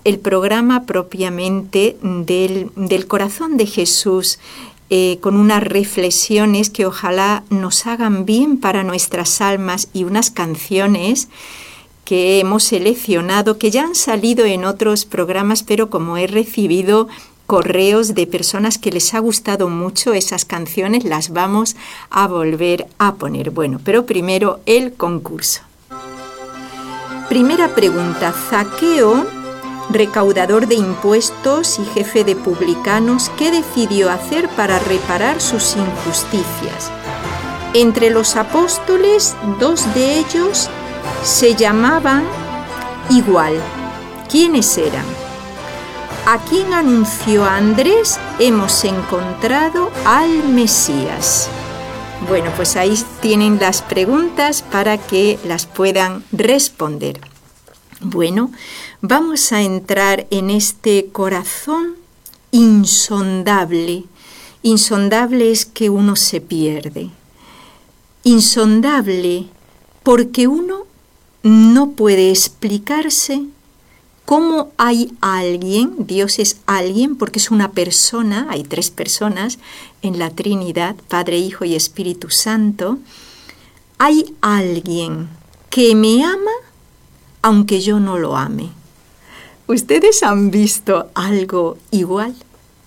el programa propiamente del corazón de Jesús, con unas reflexiones que ojalá nos hagan bien para nuestras almas y unas canciones que hemos seleccionado, que ya han salido en otros programas, pero como he recibido correos de personas que les ha gustado mucho esas canciones, las vamos a volver a poner. Bueno, pero primero el concurso. Primera pregunta. Zaqueo, recaudador de impuestos y jefe de publicanos, ¿qué decidió hacer para reparar sus injusticias? Entre los apóstoles, 2 de ellos se llamaban igual. ¿Quiénes eran? ¿A quién anunció Andrés? Hemos encontrado al Mesías. Bueno, pues ahí tienen las preguntas para que las puedan responder. Bueno, vamos a entrar en este corazón insondable. Insondable es que uno se pierde. Insondable porque uno no puede explicarse cómo hay alguien, Dios es alguien porque es una persona, hay 3 personas en la Trinidad, Padre, Hijo y Espíritu Santo. Hay alguien que me ama aunque yo no lo ame. ¿Ustedes han visto algo igual?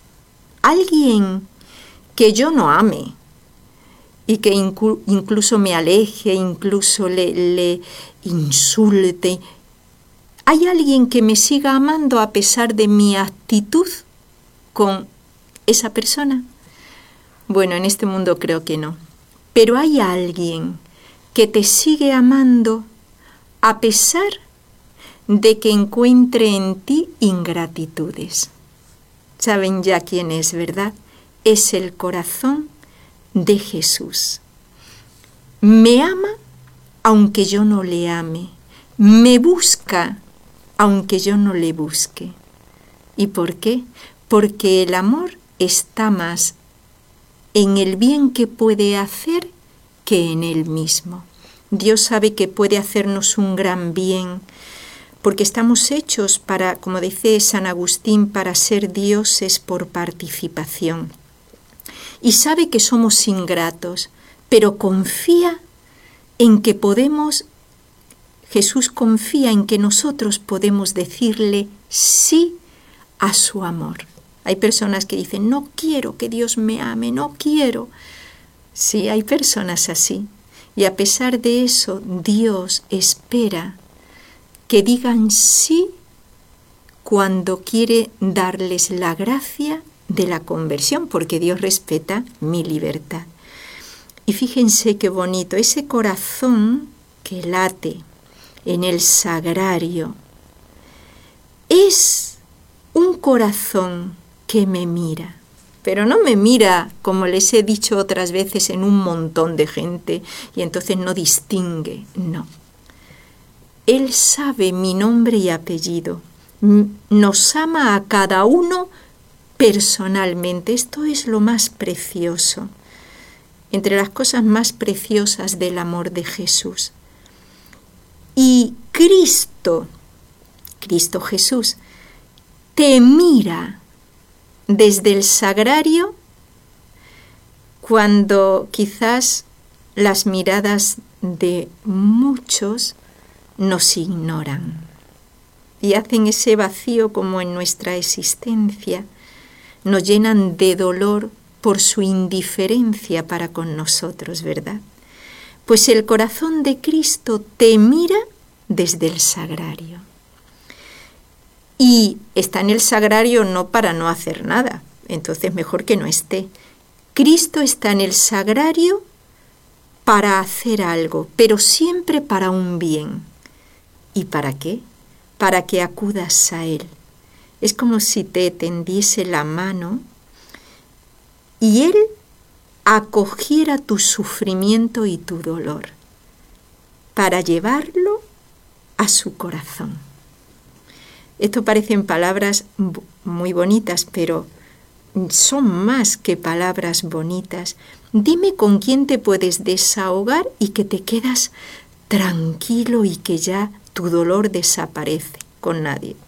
Alguien que yo no ame y que incluso me aleje, incluso le insulte. ¿Hay alguien que me siga amando a pesar de mi actitud con esa persona? Bueno, en este mundo creo que no. Pero hay alguien que te sigue amando a pesar de que encuentre en ti ingratitudes. ¿Saben ya quién es, verdad? Es el corazón de Jesús. Me ama aunque yo no le ame. Me busca aunque yo no le busque. ¿Y por qué? Porque el amor está más en el bien que puede hacer que en él mismo. Dios sabe que puede hacernos un gran bien, porque estamos hechos para, como dice San Agustín, para ser dioses por participación. Y sabe que somos ingratos, pero confía en que podemos, Jesús confía en que nosotros podemos decirle sí a su amor. Hay personas que dicen, no quiero que Dios me ame, no quiero. Sí, hay personas así. Y a pesar de eso, Dios espera que digan sí cuando quiere darles la gracia de la conversión, porque Dios respeta mi libertad. Y fíjense qué bonito, ese corazón que late en el sagrario es un corazón que me mira. Pero no me mira, como les he dicho otras veces, en un montón de gente y entonces no distingue, no. Él sabe mi nombre y apellido, nos ama a cada uno personalmente. Esto es lo más precioso, entre las cosas más preciosas del amor de Jesús. Y Cristo Jesús, te mira desde el sagrario cuando quizás las miradas de muchos nos ignoran y hacen ese vacío como en nuestra existencia, nos llenan de dolor por su indiferencia para con nosotros, ¿verdad? Pues el corazón de Cristo te mira desde el sagrario. Y está en el sagrario no para no hacer nada, entonces mejor que no esté. Cristo está en el sagrario para hacer algo, pero siempre para un bien. ¿Y para qué? Para que acudas a Él. Es como si te tendiese la mano y Él acogiera tu sufrimiento y tu dolor para llevarlo a su corazón. Esto parecen palabras muy bonitas, pero son más que palabras bonitas. Dime con quién te puedes desahogar y que te quedas tranquilo y que ya tu dolor desaparece. Con nadie.